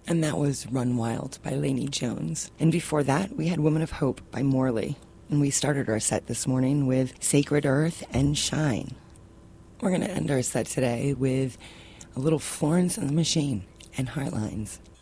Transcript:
And that was Run Wild by Lainey Jones. And before that, we had Woman of Hope by Morley. And we started our set this morning with Sacred Earth and Shine. We're going to end our set today with a little Florence and the Machine and Heartlines.